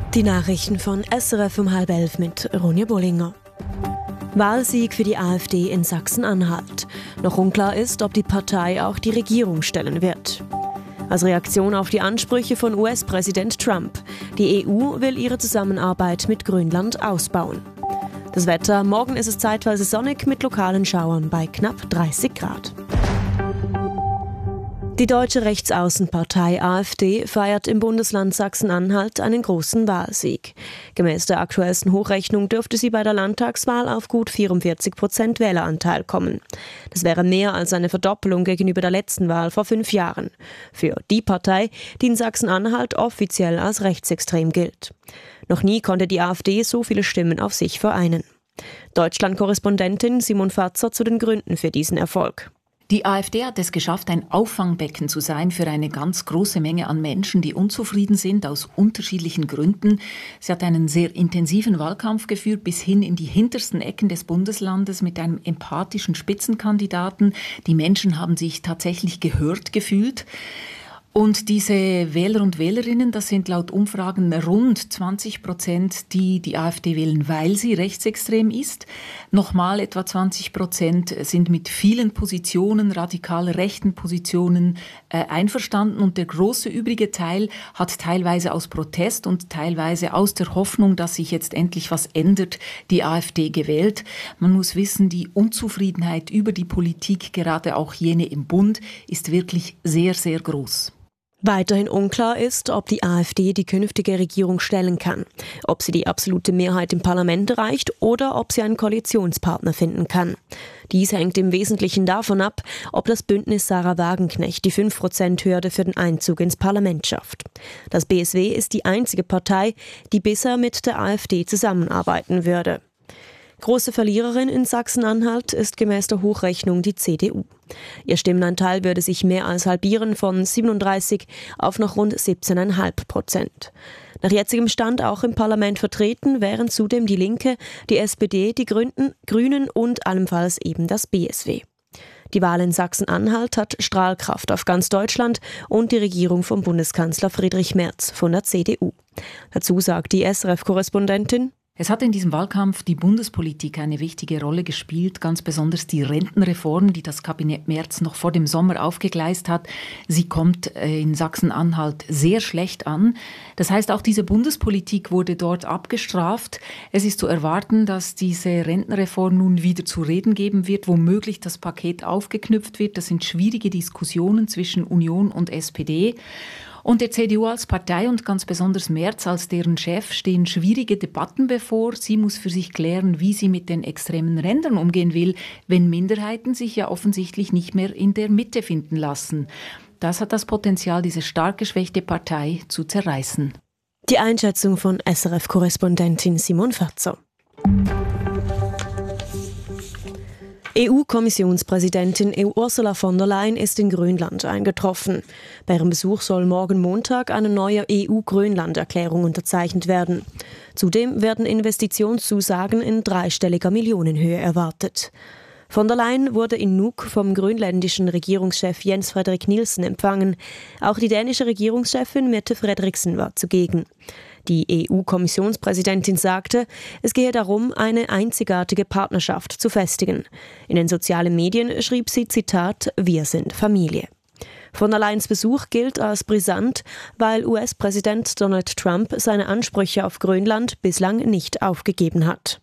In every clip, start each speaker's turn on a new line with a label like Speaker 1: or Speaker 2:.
Speaker 1: Die Nachrichten von SRF um 10:30 mit Ronja Bollinger. Wahlsieg für die AfD in Sachsen-Anhalt. Noch unklar ist, ob die Partei auch die Regierung stellen wird. Als Reaktion auf die Ansprüche von US-Präsident Trump. Die EU will ihre Zusammenarbeit mit Grönland ausbauen. Das Wetter: Morgen ist es zeitweise sonnig mit lokalen Schauern bei knapp 30 Grad. Die deutsche Rechtsaußenpartei AfD feiert im Bundesland Sachsen-Anhalt einen großen Wahlsieg. Gemäß der aktuellsten Hochrechnung dürfte sie bei der Landtagswahl auf gut 44% Wähleranteil kommen. Das wäre mehr als eine Verdoppelung gegenüber der letzten Wahl vor 5 Jahren. Für die Partei, die in Sachsen-Anhalt offiziell als rechtsextrem gilt. Noch nie konnte die AfD so viele Stimmen auf sich vereinen. Deutschland-Korrespondentin Simon Fatzer zu den Gründen für diesen Erfolg.
Speaker 2: Die AfD hat es geschafft, ein Auffangbecken zu sein für eine ganz große Menge an Menschen, die unzufrieden sind aus unterschiedlichen Gründen. Sie hat einen sehr intensiven Wahlkampf geführt, bis hin in die hintersten Ecken des Bundeslandes mit einem empathischen Spitzenkandidaten. Die Menschen haben sich tatsächlich gehört gefühlt. Und diese Wähler und Wählerinnen, das sind laut Umfragen rund 20%, die die AfD wählen, weil sie rechtsextrem ist. Nochmal etwa 20% sind mit vielen Positionen, radikal rechten Positionen einverstanden. Und der große übrige Teil hat teilweise aus Protest und teilweise aus der Hoffnung, dass sich jetzt endlich was ändert, die AfD gewählt. Man muss wissen, die Unzufriedenheit über die Politik, gerade auch jene im Bund, ist wirklich sehr, sehr groß.
Speaker 1: Weiterhin unklar ist, ob die AfD die künftige Regierung stellen kann, ob sie die absolute Mehrheit im Parlament erreicht oder ob sie einen Koalitionspartner finden kann. Dies hängt im Wesentlichen davon ab, ob das Bündnis Sarah Wagenknecht die 5%-Hürde für den Einzug ins Parlament schafft. Das BSW ist die einzige Partei, die bisher mit der AfD zusammenarbeiten würde. Große Verliererin in Sachsen-Anhalt ist gemäß der Hochrechnung die CDU. Ihr Stimmenanteil würde sich mehr als halbieren von 37 auf noch rund 17,5%. Nach jetzigem Stand auch im Parlament vertreten wären zudem die Linke, die SPD, die Grünen und allenfalls eben das BSW. Die Wahl in Sachsen-Anhalt hat Strahlkraft auf ganz Deutschland und die Regierung von Bundeskanzler Friedrich Merz von der CDU. Dazu sagt die SRF-Korrespondentin:
Speaker 2: Es hat in diesem Wahlkampf die Bundespolitik eine wichtige Rolle gespielt, ganz besonders die Rentenreform, die das Kabinett Merz noch vor dem Sommer aufgegleist hat. Sie kommt in Sachsen-Anhalt sehr schlecht an. Das heißt, auch diese Bundespolitik wurde dort abgestraft. Es ist zu erwarten, dass diese Rentenreform nun wieder zu reden geben wird, womöglich das Paket aufgeknüpft wird. Das sind schwierige Diskussionen zwischen Union und SPD. Und der CDU als Partei und ganz besonders Merz als deren Chef stehen schwierige Debatten bevor. Sie muss für sich klären, wie sie mit den extremen Rändern umgehen will, wenn Minderheiten sich ja offensichtlich nicht mehr in der Mitte finden lassen. Das hat das Potenzial, diese stark geschwächte Partei zu zerreißen.
Speaker 1: Die Einschätzung von SRF-Korrespondentin Simon Fatzer. EU-Kommissionspräsidentin Ursula von der Leyen ist in Grönland eingetroffen. Bei ihrem Besuch soll morgen Montag eine neue EU-Grönland-Erklärung unterzeichnet werden. Zudem werden Investitionszusagen in dreistelliger Millionenhöhe erwartet. Von der Leyen wurde in Nuuk vom grönländischen Regierungschef Jens Frederik Nielsen empfangen. Auch die dänische Regierungschefin Mette Frederiksen war zugegen. Die EU-Kommissionspräsidentin sagte, es gehe darum, eine einzigartige Partnerschaft zu festigen. In den sozialen Medien schrieb sie, Zitat, „Wir sind Familie". Von der Leyens Besuch gilt als brisant, weil US-Präsident Donald Trump seine Ansprüche auf Grönland bislang nicht aufgegeben hat.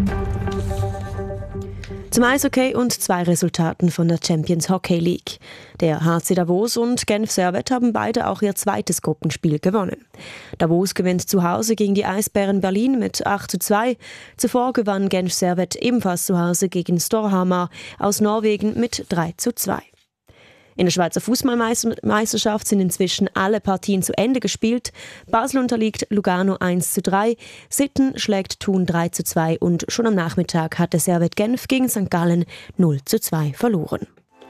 Speaker 1: Zum Eishockey und 2 Resultaten von der Champions Hockey League. Der HC Davos und Genf Servette haben beide auch ihr zweites Gruppenspiel gewonnen. Davos gewinnt zu Hause gegen die Eisbären Berlin mit 8:2. Zuvor gewann Genf Servette ebenfalls zu Hause gegen Storhamar aus Norwegen mit 3:2. In der Schweizer Fußballmeisterschaft sind inzwischen alle Partien zu Ende gespielt. Basel unterliegt Lugano 1:3, Sitten schlägt Thun 3:2 und schon am Nachmittag hatte Servette Genf gegen St. Gallen 0:2 verloren.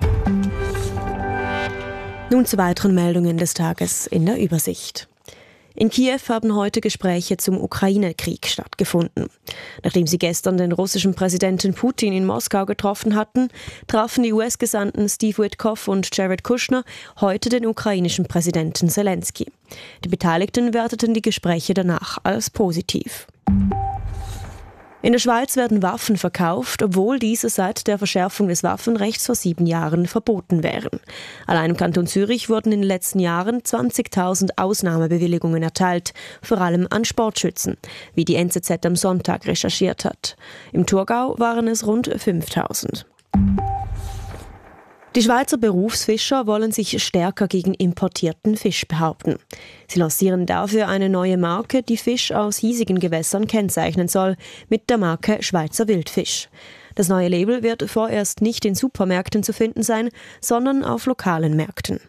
Speaker 1: Nun zu weiteren Meldungen des Tages in der Übersicht. In Kiew haben heute Gespräche zum Ukraine-Krieg stattgefunden. Nachdem sie gestern den russischen Präsidenten Putin in Moskau getroffen hatten, trafen die US-Gesandten Steve Witkoff und Jared Kushner heute den ukrainischen Präsidenten Zelensky. Die Beteiligten werteten die Gespräche danach als positiv. In der Schweiz werden Waffen verkauft, obwohl diese seit der Verschärfung des Waffenrechts vor 7 Jahren verboten wären. Allein im Kanton Zürich wurden in den letzten Jahren 20.000 Ausnahmebewilligungen erteilt, vor allem an Sportschützen, wie die NZZ am Sonntag recherchiert hat. Im Thurgau waren es rund 5.000. Die Schweizer Berufsfischer wollen sich stärker gegen importierten Fisch behaupten. Sie lancieren dafür eine neue Marke, die Fisch aus hiesigen Gewässern kennzeichnen soll, mit der Marke Schweizer Wildfisch. Das neue Label wird vorerst nicht in Supermärkten zu finden sein, sondern auf lokalen Märkten.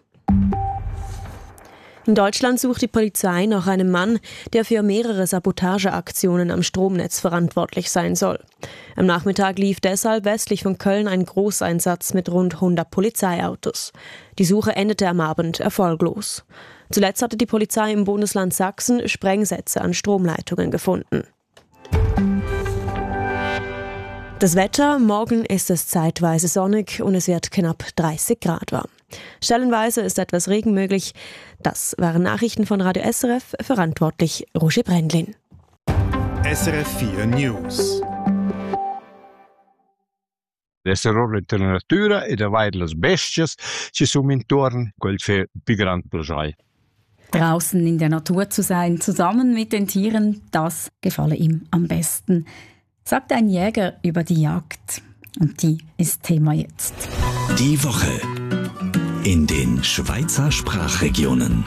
Speaker 1: In Deutschland sucht die Polizei nach einem Mann, der für mehrere Sabotageaktionen am Stromnetz verantwortlich sein soll. Am Nachmittag lief deshalb westlich von Köln ein Großeinsatz mit rund 100 Polizeiautos. Die Suche endete am Abend erfolglos. Zuletzt hatte die Polizei im Bundesland Sachsen Sprengsätze an Stromleitungen gefunden. Das Wetter: Morgen ist es zeitweise sonnig und es wird knapp 30 Grad warm. Stellenweise ist etwas Regen möglich. Das waren Nachrichten von Radio SRF, verantwortlich Roger Brändlin.
Speaker 3: SRF 4 News.
Speaker 4: L'essere temperatura e der wireless bestias ci sono intorno quel c'è più grande plajai.
Speaker 5: Draußen in der Natur zu sein, zusammen mit den Tieren, das gefalle ihm am besten, sagt ein Jäger über die Jagd. Und die ist Thema jetzt.
Speaker 6: Die Woche in den Schweizer Sprachregionen.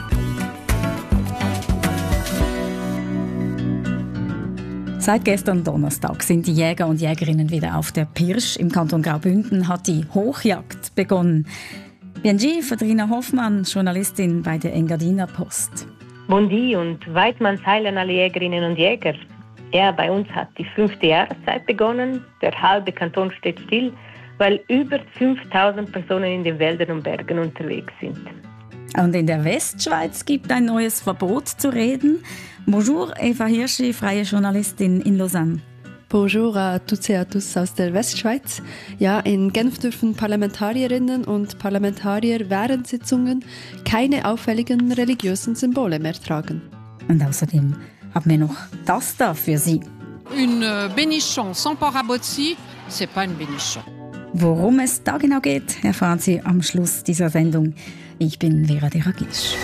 Speaker 5: Seit gestern Donnerstag sind die Jäger und Jägerinnen wieder auf der Pirsch. Im Kanton Graubünden hat die Hochjagd begonnen. Bienji, Fadrina Hoffmann, Journalistin bei der Engadiner Post.
Speaker 7: Bondi und Weidmanns Heil an alle Jägerinnen und Jäger. Ja, bei uns hat die 5. Jahreszeit begonnen. Der halbe Kanton steht still, weil über 5.000 Personen in den Wäldern und Bergen unterwegs sind.
Speaker 5: Und in der Westschweiz gibt ein neues Verbot zu reden. Bonjour, Eva Hirschi, freie Journalistin in Lausanne.
Speaker 8: Bonjour à toutes et à tous aus der Westschweiz. Ja, in Genf dürfen Parlamentarierinnen und Parlamentarier während Sitzungen keine auffälligen religiösen Symbole mehr tragen.
Speaker 5: Und außerdem haben wir noch das da für Sie.
Speaker 9: Une bénichon sans parabotzi, c'est pas une bénichon.
Speaker 5: Worum es da genau geht, erfahren Sie am Schluss dieser Sendung. Ich bin Vera Deragisch.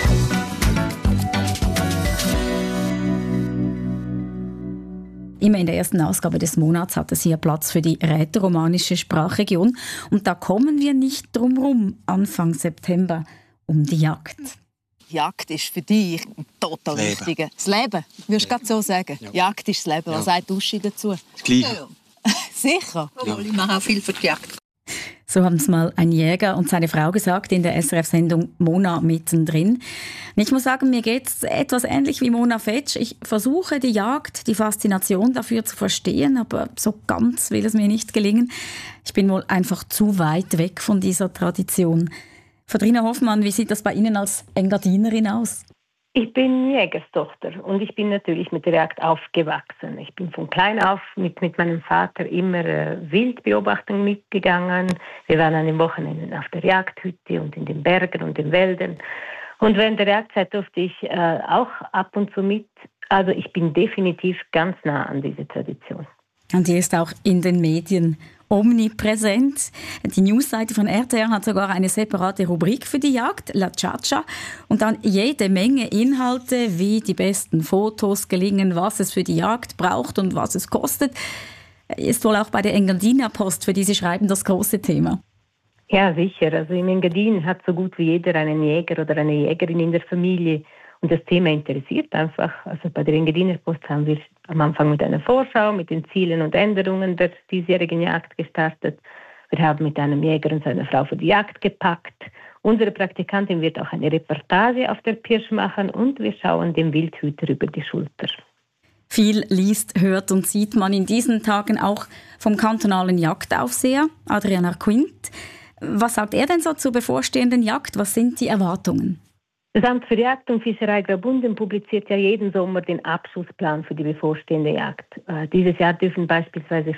Speaker 5: Immer in der ersten Ausgabe des Monats hat es hier Platz für die rätoromanische Sprachregion. Und da kommen wir nicht drum rum, Anfang September, um die Jagd.
Speaker 10: Jagd ist für dich total wichtig. Das Leben, würdest du gerade so sagen? Ja. Jagd ist das Leben. Was sagt Uschi dazu?
Speaker 11: Das Gleiche.
Speaker 10: Ja. Sicher?
Speaker 11: Ja. Ich mache auch viel für die Jagd.
Speaker 5: So haben es mal ein Jäger und seine Frau gesagt in der SRF-Sendung Mona mittendrin. Ich muss sagen, mir geht es etwas ähnlich wie Mona Fetsch. Ich versuche die Jagd, die Faszination dafür zu verstehen, aber so ganz will es mir nicht gelingen. Ich bin wohl einfach zu weit weg von dieser Tradition. Fadrina Hoffmann, wie sieht das bei Ihnen als Engadinerin aus?
Speaker 7: Ich bin Jägerstochter und ich bin natürlich mit der Jagd aufgewachsen. Ich bin von klein auf mit meinem Vater immer Wildbeobachtung mitgegangen. Wir waren an den Wochenenden auf der Jagdhütte und in den Bergen und den Wäldern. Und während der Jagdzeit durfte ich auch ab und zu mit. Also ich bin definitiv ganz nah an dieser Tradition.
Speaker 5: Und die ist auch in den Medien omnipräsent. Die Newsseite von RTR hat sogar eine separate Rubrik für die Jagd, La Chacha. Und dann jede Menge Inhalte, wie die besten Fotos gelingen, was es für die Jagd braucht und was es kostet. Ist wohl auch bei der Engadiner Post, für die Sie schreiben, das große Thema.
Speaker 7: Ja, sicher. Also im Engadin hat so gut wie jeder einen Jäger oder eine Jägerin in der Familie. Und das Thema interessiert einfach. Also bei der Engadiner Post haben wir am Anfang mit einer Vorschau, mit den Zielen und Änderungen der diesjährigen Jagd gestartet. Wir haben mit einem Jäger und seiner Frau für die Jagd gepackt. Unsere Praktikantin wird auch eine Reportage auf der Pirsch machen und wir schauen dem Wildhüter über die Schulter.
Speaker 5: Viel liest, hört und sieht man in diesen Tagen auch vom kantonalen Jagdaufseher, Adrian Arquint. Was sagt er denn so zur bevorstehenden Jagd? Was sind die Erwartungen?
Speaker 7: Das Amt für Jagd und Fischerei Graubünden publiziert ja jeden Sommer den Abschussplan für die bevorstehende Jagd. Dieses Jahr dürfen beispielsweise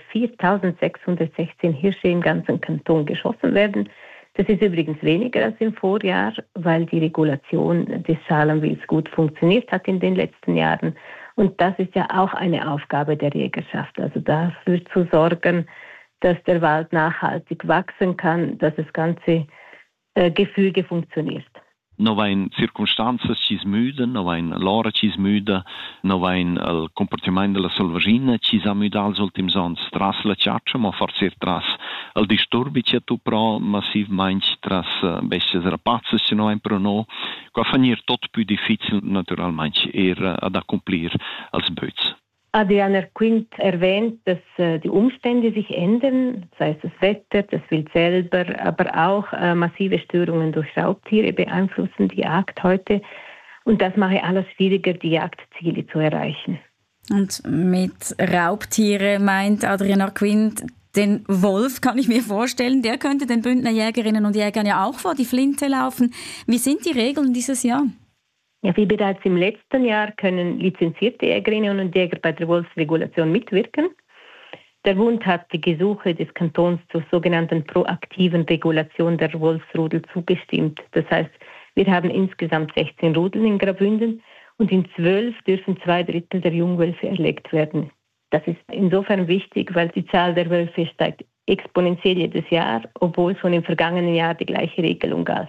Speaker 7: 4.616 Hirsche im ganzen Kanton geschossen werden. Das ist übrigens weniger als im Vorjahr, weil die Regulation des Schalenwilds gut funktioniert hat in den letzten Jahren. Und das ist ja auch eine Aufgabe der Jägerschaft, also dafür zu sorgen, dass der Wald nachhaltig wachsen kann, dass das ganze Gefüge funktioniert.
Speaker 12: Non vain circunstances ci smüden, non vain l'ora ci smüda, non vain il comportament della selvagina ci sa müda als ultims ans tras la ciaccia, ma forse tras il disturbi ci tu pro massiv mainch tras bestes rapazzes ci no ein pro no, qua fanir tot più difficil naturalmente ad accomplir als Böts.
Speaker 7: Adriana Quint erwähnt, dass die Umstände sich ändern, sei es das Wetter, das Wild selber, aber auch massive Störungen durch Raubtiere beeinflussen die Jagd heute. Und das mache alles schwieriger, die Jagdziele zu erreichen.
Speaker 5: Und mit Raubtiere meint Adriana Quint den Wolf, kann ich mir vorstellen. Der könnte den Bündner Jägerinnen und Jägern ja auch vor die Flinte laufen. Wie sind die Regeln dieses Jahr?
Speaker 7: Ja, wie bereits im letzten Jahr können lizenzierte Jägerinnen und Jäger bei der Wolfsregulation mitwirken. Der Bund hat die Gesuche des Kantons zur sogenannten proaktiven Regulation der Wolfsrudel zugestimmt. Das heißt, wir haben insgesamt 16 Rudeln in Graubünden und in 12 dürfen 2/3 der Jungwölfe erlegt werden. Das ist insofern wichtig, weil die Zahl der Wölfe steigt exponentiell jedes Jahr, obwohl schon im vergangenen Jahr die gleiche Regelung galt.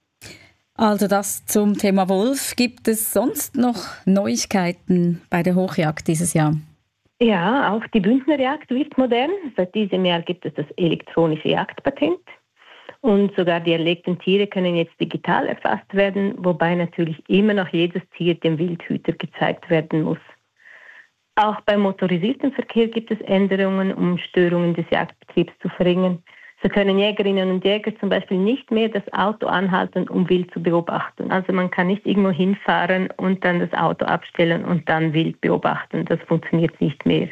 Speaker 5: Also das zum Thema Wolf. Gibt es sonst noch Neuigkeiten bei der Hochjagd dieses Jahr?
Speaker 7: Ja, auch die Bündnerjagd wird modern. Seit diesem Jahr gibt es das elektronische Jagdpatent. Und sogar die erlegten Tiere können jetzt digital erfasst werden, wobei natürlich immer noch jedes Tier dem Wildhüter gezeigt werden muss. Auch beim motorisierten Verkehr gibt es Änderungen, um Störungen des Jagdbetriebs zu verringern. So können Jägerinnen und Jäger zum Beispiel nicht mehr das Auto anhalten, um Wild zu beobachten. Also man kann nicht irgendwo hinfahren und dann das Auto abstellen und dann Wild beobachten. Das funktioniert nicht mehr.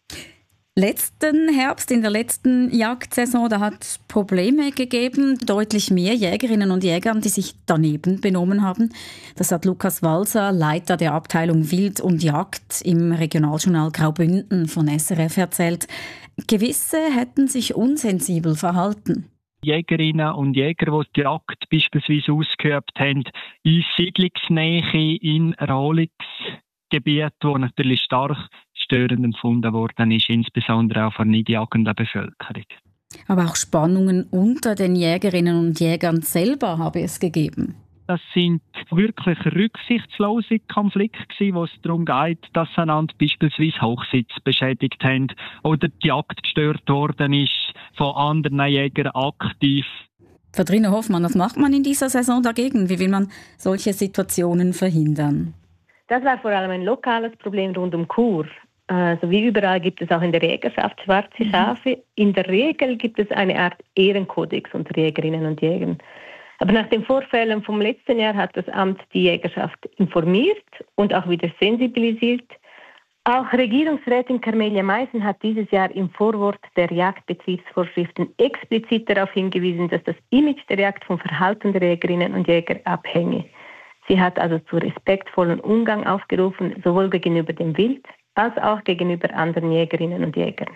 Speaker 5: Letzten Herbst, in der letzten Jagdsaison, da hat es Probleme gegeben. Deutlich mehr Jägerinnen und Jäger, die sich daneben benommen haben. Das hat Lukas Walser, Leiter der Abteilung Wild und Jagd im Regionaljournal Graubünden von SRF erzählt. Gewisse hätten sich unsensibel verhalten.
Speaker 13: Jägerinnen und Jäger, die die Jagd beispielsweise ausgeübt haben, in Siedlungsnähe in Rohlungsgebieten, wo natürlich stark störend empfunden worden ist, insbesondere auch von nicht jagender Bevölkerung.
Speaker 5: Aber auch Spannungen unter den Jägerinnen und Jägern selber habe es gegeben.
Speaker 13: Das sind wirklich rücksichtslose Konflikte, wo es darum geht, dass einander beispielsweise Hochsitz beschädigt haben oder die Jagd gestört worden ist von anderen Jägern aktiv.
Speaker 5: Vertrina Hoffmann, was macht man in dieser Saison dagegen? Wie will man solche Situationen verhindern?
Speaker 7: Das war vor allem ein lokales Problem rund um Chur. Also wie überall gibt es auch in der Jägerschaft schwarze Schafe. In der Regel gibt es eine Art Ehrenkodex unter Jägerinnen und Jägern. Aber nach den Vorfällen vom letzten Jahr hat das Amt die Jägerschaft informiert und auch wieder sensibilisiert. Auch Regierungsrätin Carmelia Meissen hat dieses Jahr im Vorwort der Jagdbetriebsvorschriften explizit darauf hingewiesen, dass das Image der Jagd vom Verhalten der Jägerinnen und Jäger abhänge. Sie hat also zu respektvollen Umgang aufgerufen, sowohl gegenüber dem Wild als auch gegenüber anderen Jägerinnen und Jägern.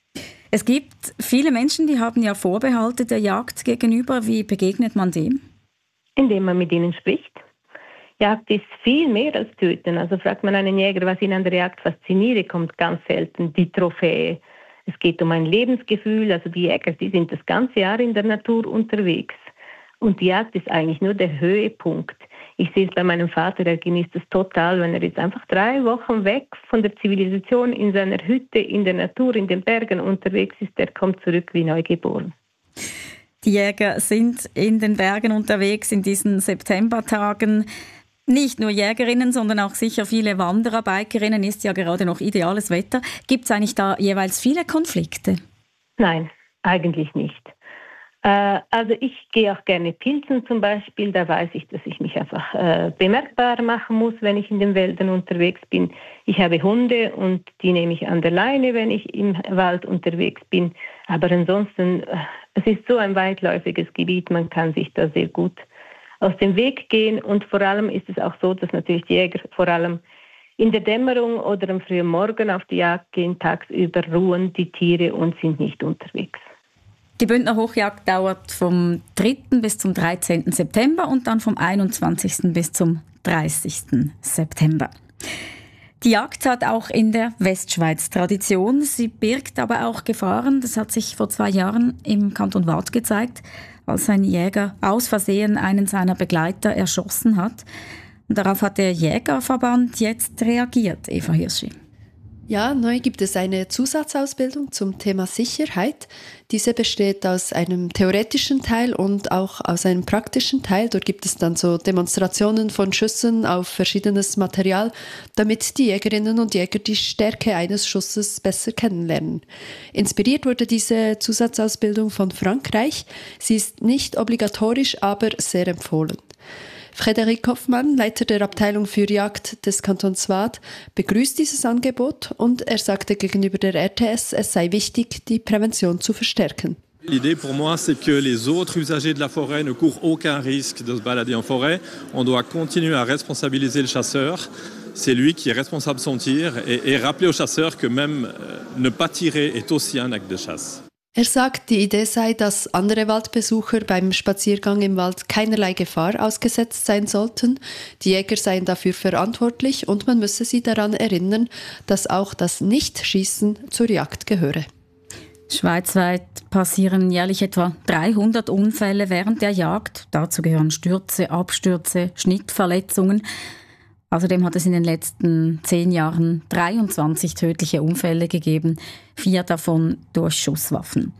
Speaker 5: Es gibt viele Menschen, die haben ja Vorbehalte der Jagd gegenüber. Wie begegnet man dem?
Speaker 7: Indem man mit ihnen spricht. Jagd ist viel mehr als Töten. Also fragt man einen Jäger, was ihn an der Jagd fasziniert, kommt ganz selten die Trophäe. Es geht um ein Lebensgefühl. Also die Jäger, die sind das ganze Jahr in der Natur unterwegs. Und die Jagd ist eigentlich nur der Höhepunkt. Ich sehe es bei meinem Vater, er genießt es total, wenn er jetzt einfach 3 Wochen weg von der Zivilisation in seiner Hütte, in der Natur, in den Bergen unterwegs ist, der kommt zurück wie neugeboren.
Speaker 5: Die Jäger sind in den Bergen unterwegs in diesen Septembertagen. Nicht nur Jägerinnen, sondern auch sicher viele Wanderer, Bikerinnen, ist ja gerade noch ideales Wetter. Gibt es eigentlich da jeweils viele Konflikte?
Speaker 7: Nein, eigentlich nicht. Also ich gehe auch gerne pilzen zum Beispiel. Da weiß ich, dass ich mich einfach bemerkbar machen muss, wenn ich in den Wäldern unterwegs bin. Ich habe Hunde und die nehme ich an der Leine, wenn ich im Wald unterwegs bin. Aber ansonsten, es ist so ein weitläufiges Gebiet, man kann sich da sehr gut aus dem Weg gehen. Und vor allem ist es auch so, dass natürlich die Jäger vor allem in der Dämmerung oder am frühen Morgen auf die Jagd gehen, tagsüber ruhen die Tiere und sind nicht unterwegs.
Speaker 5: Die Bündner Hochjagd dauert vom 3. bis zum 13. September und dann vom 21. bis zum 30. September. Die Jagd hat auch in der Westschweiz Tradition. Sie birgt aber auch Gefahren. Das hat sich vor 2 Jahren im Kanton Waadt gezeigt, als ein Jäger aus Versehen einen seiner Begleiter erschossen hat. Und darauf hat der Jägerverband jetzt reagiert, Eva Hirschi.
Speaker 8: Ja, neu gibt es eine Zusatzausbildung zum Thema Sicherheit. Diese besteht aus einem theoretischen Teil und auch aus einem praktischen Teil. Dort gibt es dann so Demonstrationen von Schüssen auf verschiedenes Material, damit die Jägerinnen und Jäger die Stärke eines Schusses besser kennenlernen. Inspiriert wurde diese Zusatzausbildung von Frankreich. Sie ist nicht obligatorisch, aber sehr empfohlen. Frederik Hoffmann, Leiter der Abteilung für Jagd des Kantons Waadt, begrüßt dieses Angebot und er sagte gegenüber der RTS, es sei wichtig, die Prävention zu verstärken.
Speaker 14: L'idée pour moi, c'est que les autres usagers de la forêt ne courent aucun risque de se balader en forêt. On doit continuer à responsabiliser le chasseur. C'est lui qui est responsable de son tir et rappeler au chasseur que même ne pas tirer est aussi un acte de chasse.
Speaker 8: Er sagt, die Idee sei, dass andere Waldbesucher beim Spaziergang im Wald keinerlei Gefahr ausgesetzt sein sollten. Die Jäger seien dafür verantwortlich und man müsse sie daran erinnern, dass auch das Nichtschießen zur Jagd gehöre.
Speaker 5: Schweizweit passieren jährlich etwa 300 Unfälle während der Jagd. Dazu gehören Stürze, Abstürze, Schnittverletzungen. Außerdem hat es in den letzten 10 Jahren 23 tödliche Unfälle gegeben, 4 davon durch Schusswaffen.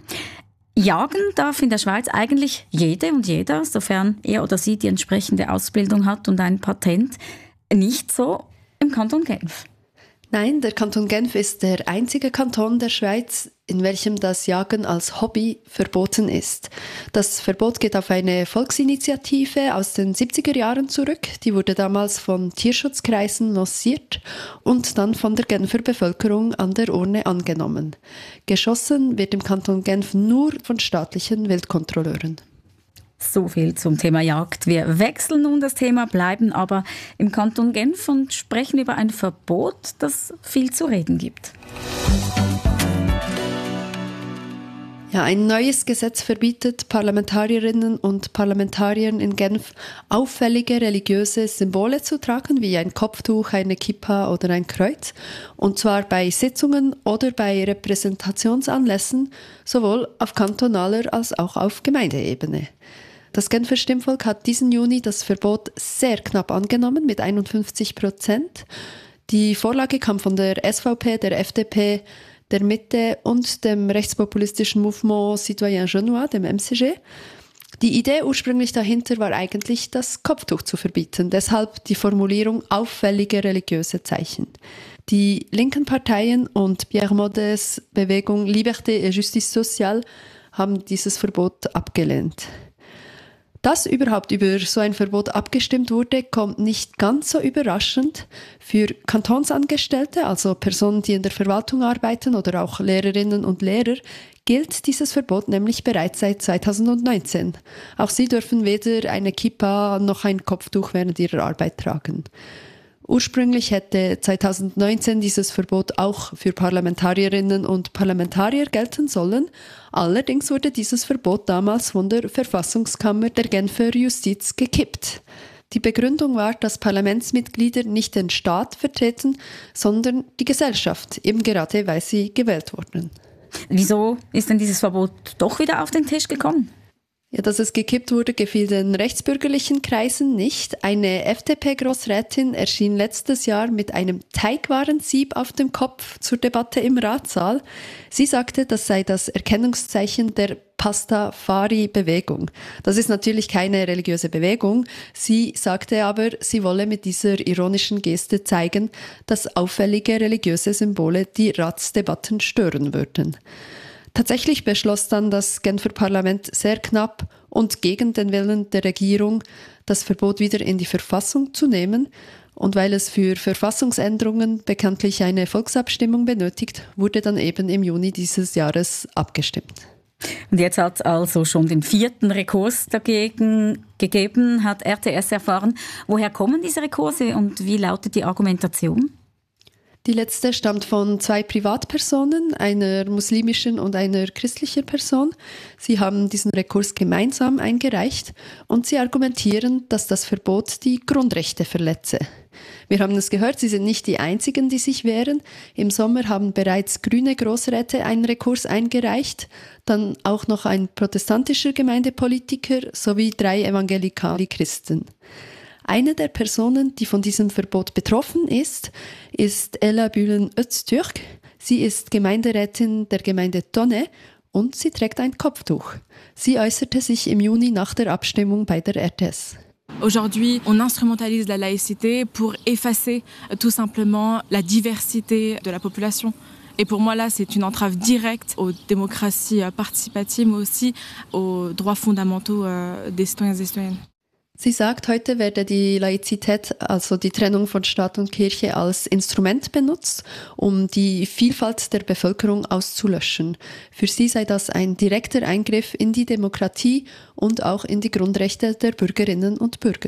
Speaker 5: Jagen darf in der Schweiz eigentlich jede und jeder, sofern er oder sie die entsprechende Ausbildung hat und ein Patent. Nicht so im Kanton Genf.
Speaker 8: Nein, der Kanton Genf ist der einzige Kanton der Schweiz, in welchem das Jagen als Hobby verboten ist. Das Verbot geht auf eine Volksinitiative aus den 70er Jahren zurück. Die wurde damals von Tierschutzkreisen lanciert und dann von der Genfer Bevölkerung an der Urne angenommen. Geschossen wird im Kanton Genf nur von staatlichen Wildkontrolleuren.
Speaker 5: So viel zum Thema Jagd. Wir wechseln nun das Thema, bleiben aber im Kanton Genf und sprechen über ein Verbot, das viel zu reden gibt.
Speaker 8: Ja, ein neues Gesetz verbietet Parlamentarierinnen und Parlamentariern in Genf auffällige religiöse Symbole zu tragen, wie ein Kopftuch, eine Kippa oder ein Kreuz. Und zwar bei Sitzungen oder bei Repräsentationsanlässen, sowohl auf kantonaler als auch auf Gemeindeebene. Das Genfer Stimmvolk hat diesen Juni das Verbot sehr knapp angenommen, mit 51%. Die Vorlage kam von der SVP, der FDP, der Mitte und dem rechtspopulistischen Mouvement Citoyen Genois, dem MCG. Die Idee ursprünglich dahinter war eigentlich, das Kopftuch zu verbieten, deshalb die Formulierung auffällige religiöse Zeichen. Die linken Parteien und Pierre Modes Bewegung Liberté et Justice Sociale haben dieses Verbot abgelehnt. Dass überhaupt über so ein Verbot abgestimmt wurde, kommt nicht ganz so überraschend. Für Kantonsangestellte, also Personen, die in der Verwaltung arbeiten oder auch Lehrerinnen und Lehrer, gilt dieses Verbot nämlich bereits seit 2019. Auch sie dürfen weder eine Kippa noch ein Kopftuch während ihrer Arbeit tragen. Ursprünglich hätte 2019 dieses Verbot auch für Parlamentarierinnen und Parlamentarier gelten sollen. Allerdings wurde dieses Verbot damals von der Verfassungskammer der Genfer Justiz gekippt. Die Begründung war, dass Parlamentsmitglieder nicht den Staat vertreten, sondern die Gesellschaft, eben gerade weil sie gewählt wurden.
Speaker 5: Wieso ist denn dieses Verbot doch wieder auf den Tisch gekommen?
Speaker 8: Ja, dass es gekippt wurde, gefiel den rechtsbürgerlichen Kreisen nicht. Eine FDP-Grossrätin erschien letztes Jahr mit einem Teigwarensieb auf dem Kopf zur Debatte im Ratssaal. Sie sagte, das sei das Erkennungszeichen der Pastafari-Bewegung. Das ist natürlich keine religiöse Bewegung. Sie sagte aber, sie wolle mit dieser ironischen Geste zeigen, dass auffällige religiöse Symbole die Ratsdebatten stören würden. Tatsächlich beschloss dann das Genfer Parlament sehr knapp und gegen den Willen der Regierung, das Verbot wieder in die Verfassung zu nehmen. Und weil es für Verfassungsänderungen bekanntlich eine Volksabstimmung benötigt, wurde dann eben im Juni dieses Jahres abgestimmt.
Speaker 5: Und jetzt hat es also schon den 4. Rekurs dagegen gegeben, hat RTS erfahren. Woher kommen diese Rekurse und wie lautet die Argumentation?
Speaker 8: Die letzte stammt von 2 Privatpersonen, einer muslimischen und einer christlichen Person. Sie haben diesen Rekurs gemeinsam eingereicht und sie argumentieren, dass das Verbot die Grundrechte verletze. Wir haben es gehört, sie sind nicht die Einzigen, die sich wehren. Im Sommer haben bereits grüne Grossräte einen Rekurs eingereicht, dann auch noch ein protestantischer Gemeindepolitiker sowie 3 evangelikale Christen. Eine der Personen, die von diesem Verbot betroffen ist Ella Bühlen-Öztürk. Sie ist Gemeinderätin der Gemeinde Tonne und sie trägt ein Kopftuch. Sie äußerte sich im Juni nach der Abstimmung bei der RTS.
Speaker 15: Aujourd'hui, on instrumentalise la laïcité pour effacer tout simplement la diversité de la population. Et pour moi, là, c'est une entrave directe aux démocraties participatives, mais aussi aux droits fondamentaux des citoyens et citoyennes.
Speaker 8: Sie sagt, heute werde die Laizität, also die Trennung von Staat und Kirche, als Instrument benutzt, um die Vielfalt der Bevölkerung auszulöschen. Für sie sei das ein direkter Eingriff in die Demokratie und auch in die Grundrechte der Bürgerinnen und Bürger.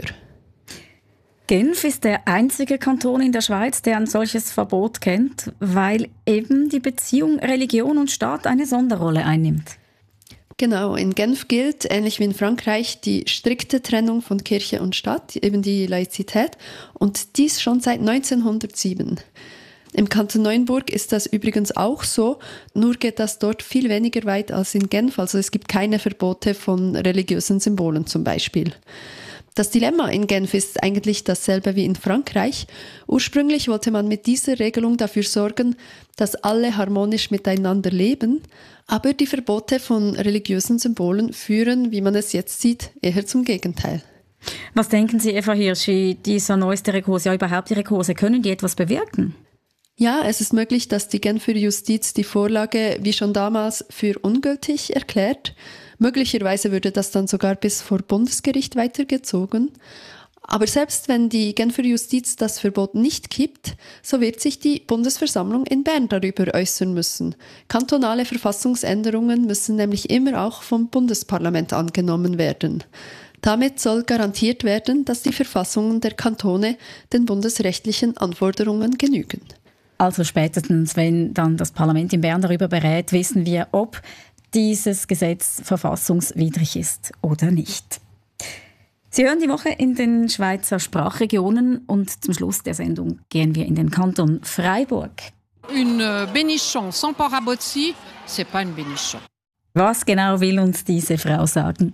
Speaker 5: Genf ist der einzige Kanton in der Schweiz, der ein solches Verbot kennt, weil eben die Beziehung Religion und Staat eine Sonderrolle einnimmt.
Speaker 8: Genau, in Genf gilt, ähnlich wie in Frankreich, die strikte Trennung von Kirche und Staat, eben die Laizität, und dies schon seit 1907. Im Kanton Neuenburg ist das übrigens auch so, nur geht das dort viel weniger weit als in Genf, also es gibt keine Verbote von religiösen Symbolen zum Beispiel. Das Dilemma in Genf ist eigentlich dasselbe wie in Frankreich. Ursprünglich wollte man mit dieser Regelung dafür sorgen, dass alle harmonisch miteinander leben, aber die Verbote von religiösen Symbolen führen, wie man es jetzt sieht, eher zum Gegenteil.
Speaker 5: Was denken Sie, Eva Hirschi, dieser neueste Rekurs, ja überhaupt die Rekurse, können die etwas bewirken?
Speaker 8: Ja, es ist möglich, dass die Genfer Justiz die Vorlage wie schon damals für ungültig erklärt. Möglicherweise würde das dann sogar bis vor Bundesgericht weitergezogen. Aber selbst wenn die Genfer Justiz das Verbot nicht kippt, so wird sich die Bundesversammlung in Bern darüber äußern müssen. Kantonale Verfassungsänderungen müssen nämlich immer auch vom Bundesparlament angenommen werden. Damit soll garantiert werden, dass die Verfassungen der Kantone den bundesrechtlichen Anforderungen genügen.
Speaker 5: Also spätestens, wenn dann das Parlament in Bern darüber berät, wissen wir, ob dieses Gesetz verfassungswidrig ist oder nicht. Sie hören die Woche in den Schweizer Sprachregionen und zum Schluss der Sendung gehen wir in den Kanton Freiburg.
Speaker 9: Une bénichon sans porc à botzi, c'est pas une bénichon.
Speaker 5: Was genau will uns diese Frau sagen?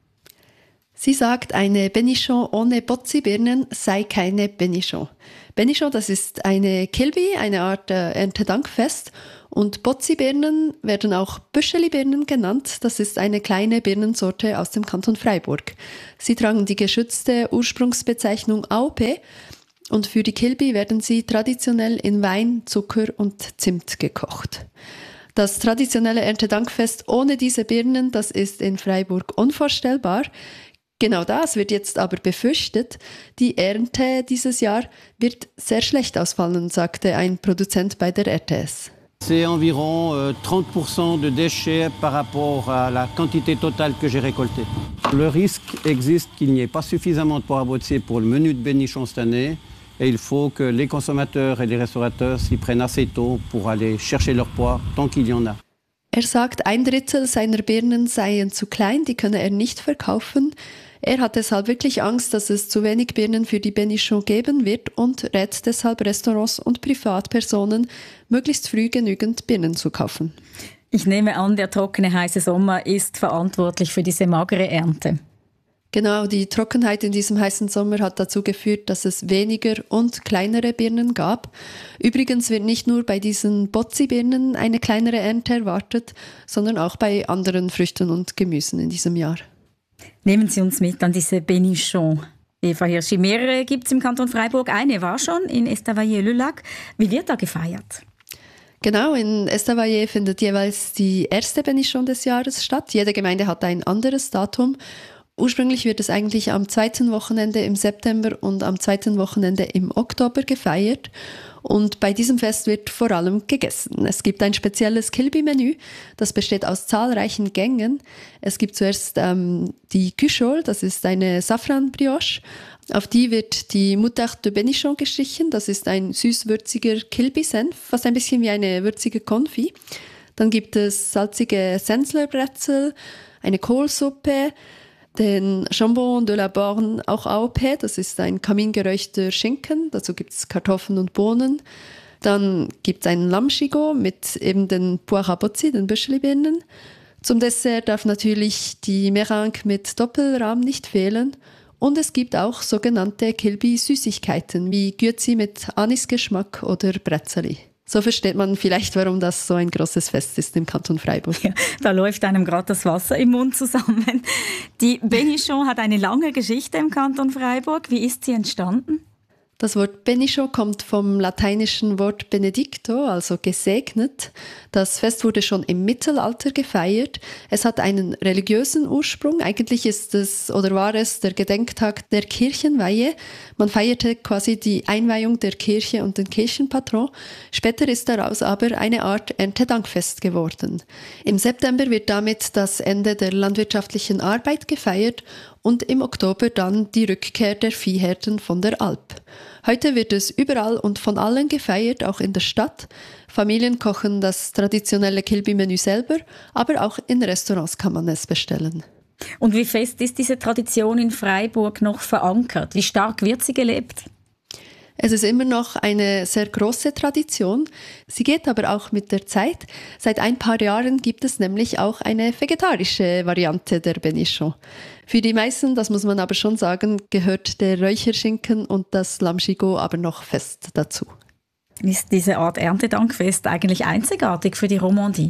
Speaker 8: Sie sagt, eine Bénichon ohne Botzi-Birnen sei keine Bénichon. Bénichon, das ist eine Kilbi, eine Art Erntedankfest. Und Botzi-Birnen werden auch Büscheli-Birnen genannt. Das ist eine kleine Birnensorte aus dem Kanton Freiburg. Sie tragen die geschützte Ursprungsbezeichnung AOP. Und für die Kilbi werden sie traditionell in Wein, Zucker und Zimt gekocht. Das traditionelle Erntedankfest ohne diese Birnen, das ist in Freiburg unvorstellbar. Genau das wird jetzt aber befürchtet. Die Ernte dieses Jahr wird sehr schlecht ausfallen, sagte ein Produzent bei der RTS.
Speaker 16: C'est environ 30% de déchets par rapport à la quantité totale que j'ai récoltée. Le risque existe qu'il n'y ait pas suffisamment de porc à bottier pour le menu de bénichon cette année. Et il faut que les consommateurs et les restaurateurs s'y prennent assez tôt pour aller chercher leur poire, tant qu'il y en a.
Speaker 8: Er sagt, 1/3 seiner Birnen seien zu klein, die könne er nicht verkaufen. Er hat deshalb wirklich Angst, dass es zu wenig Birnen für die Bénichon geben wird und rät deshalb Restaurants und Privatpersonen, möglichst früh genügend Birnen zu kaufen.
Speaker 5: Ich nehme an, der trockene, heiße Sommer ist verantwortlich für diese magere Ernte.
Speaker 8: Genau, die Trockenheit in diesem heißen Sommer hat dazu geführt, dass es weniger und kleinere Birnen gab. Übrigens wird nicht nur bei diesen Botzi-Birnen eine kleinere Ernte erwartet, sondern auch bei anderen Früchten und Gemüsen in diesem Jahr.
Speaker 5: Nehmen Sie uns mit an diese Bénichon. Eva Hirschi, mehrere gibt es im Kanton Freiburg. Eine war schon in Estavayer-le-Lac. Wie wird da gefeiert?
Speaker 8: Genau, in Estavayer findet jeweils die erste Bénichon des Jahres statt. Jede Gemeinde hat ein anderes Datum. Ursprünglich wird es eigentlich am 2. Wochenende im September und am 2. Wochenende im Oktober gefeiert. Und bei diesem Fest wird vor allem gegessen. Es gibt ein spezielles Kilby-Menü, das besteht aus zahlreichen Gängen. Es gibt zuerst die Cuchole, das ist eine Safran-Brioche. Auf die wird die Moutarde de Bénichon gestrichen. Das ist ein süß-würziger Kilby-Senf, fast ein bisschen wie eine würzige Confit. Dann gibt es salzige Senslerbrezel, eine Kohlsuppe, den Jambon de la Borne, auch AOP, das ist ein kamingeräucherter Schinken, dazu gibt es Kartoffeln und Bohnen. Dann gibt es einen Lammgigot mit eben den Poire à Bozzi, den Büschelibirnen. Zum Dessert darf natürlich die Meringue mit Doppelrahm nicht fehlen. Und es gibt auch sogenannte Kilby-Süßigkeiten, wie Gürzi mit Anisgeschmack oder Bretzeli. So versteht man vielleicht, warum das so ein großes Fest ist im Kanton Freiburg.
Speaker 5: Ja, da läuft einem gerade das Wasser im Mund zusammen. Die Bénichon hat eine lange Geschichte im Kanton Freiburg. Wie ist sie entstanden?
Speaker 8: Das Wort Bénichon kommt vom lateinischen Wort benedicto, also gesegnet. Das Fest wurde schon im Mittelalter gefeiert. Es hat einen religiösen Ursprung. Eigentlich ist es oder war es der Gedenktag der Kirchenweihe. Man feierte quasi die Einweihung der Kirche und den Kirchenpatron. Später ist daraus aber eine Art Erntedankfest geworden. Im September wird damit das Ende der landwirtschaftlichen Arbeit gefeiert und im Oktober dann die Rückkehr der Viehherden von der Alp. Heute wird es überall und von allen gefeiert, auch in der Stadt. Familien kochen das traditionelle Kilby-Menü selber, aber auch in Restaurants kann man es bestellen.
Speaker 5: Und wie fest ist diese Tradition in Freiburg noch verankert? Wie stark wird sie gelebt?
Speaker 8: Es ist immer noch eine sehr große Tradition. Sie geht aber auch mit der Zeit. Seit ein paar Jahren gibt es nämlich auch eine vegetarische Variante der Bénichon. Für die meisten, das muss man aber schon sagen, gehört der Räucherschinken und das Lammgigot aber noch fest dazu.
Speaker 5: Ist diese Art Erntedankfest eigentlich einzigartig für die Romandie?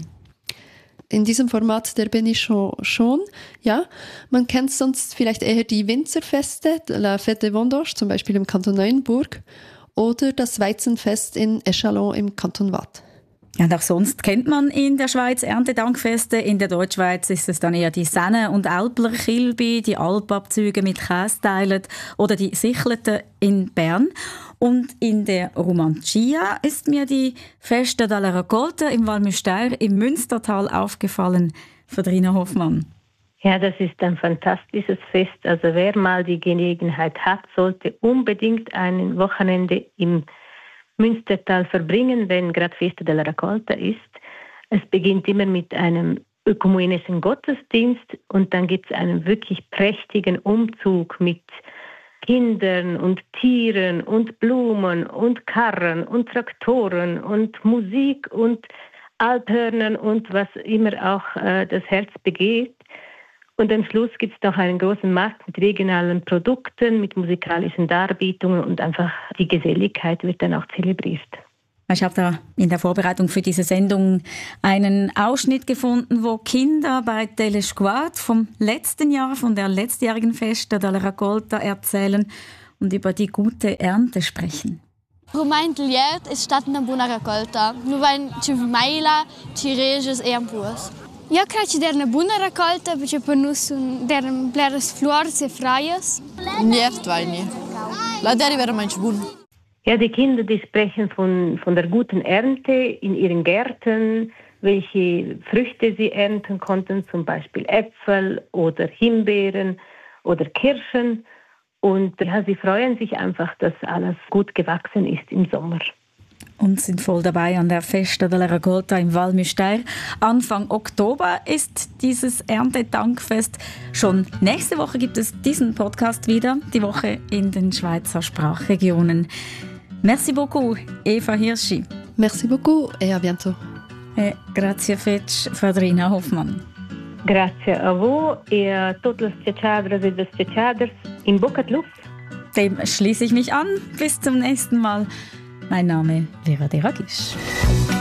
Speaker 8: In diesem Format der Bénichon schon, ja. Man kennt sonst vielleicht eher die Winzerfeste, La Fête des Vendanges, zum Beispiel im Kanton Neuenburg, oder das Weizenfest in Échallens im Kanton Waadt.
Speaker 5: Ja, und auch sonst kennt man in der Schweiz Erntedankfeste. In der Deutschschweiz ist es dann eher die Senne- und Älpler Kilby, die Alpabzüge mit Kästeilen oder die Sichleten in Bern. Und in der Romantia ist mir die Festa della Raccolta im Val Müstair im Münstertal aufgefallen. Verdrina Hoffmann.
Speaker 7: Ja, das ist ein fantastisches Fest. Also wer mal die Gelegenheit hat, sollte unbedingt ein Wochenende im Münstertal verbringen, wenn gerade Festa della Raccolta ist. Es beginnt immer mit einem ökumenischen Gottesdienst und dann gibt es einen wirklich prächtigen Umzug mit Kindern und Tieren und Blumen und Karren und Traktoren und Musik und Alphörnern und was immer auch das Herz begeht. Und am Schluss gibt es noch einen großen Markt mit regionalen Produkten, mit musikalischen Darbietungen und einfach die Geselligkeit wird dann auch zelebriert.
Speaker 5: Ich habe da in der Vorbereitung für diese Sendung einen Ausschnitt gefunden, wo Kinder bei Telesquad vom letzten Jahr, von der letztjährigen Festa della Raccolta erzählen und über die gute Ernte sprechen.
Speaker 17: Romain Liert è stata una buona raccolta. Nu vain ci maila, ci reges e ampus. Io credo che è una buona raccolta perché per noi sono deren bleres flores e freies.
Speaker 10: Nicht weini. La deri wäre manch bun.
Speaker 7: Ja, die Kinder, die sprechen von der guten Ernte in ihren Gärten, welche Früchte sie ernten konnten, zum Beispiel Äpfel oder Himbeeren oder Kirschen. Und ja, sie freuen sich einfach, dass alles gut gewachsen ist im Sommer.
Speaker 5: Und sind voll dabei an der Festa della Raccolta im Val Müstair. Anfang Oktober ist dieses Erntedankfest. Schon nächste Woche gibt es diesen Podcast wieder, die Woche in den Schweizer Sprachregionen. Merci beaucoup, Eva Hirschi.
Speaker 8: Merci beaucoup et à bientôt.
Speaker 5: Grazie fetch, Verdrina Hoffmann.
Speaker 7: Grazie a voi e a tutti gli schiacciadres e gli schiacciaders. In bocca al lupo.
Speaker 5: Dem schließe ich mich an. Bis zum nächsten Mal. Mein Name ist Vera Deragisch.